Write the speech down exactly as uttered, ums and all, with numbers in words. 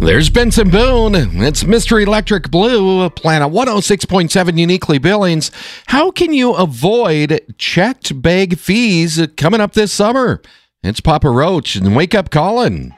There's Benson Boone. It's Mister Electric Blue, Planet one oh six point seven Uniquely Billings. How can you avoid checked bag fees coming up this summer? It's Papa Roach and Wake Up Colin.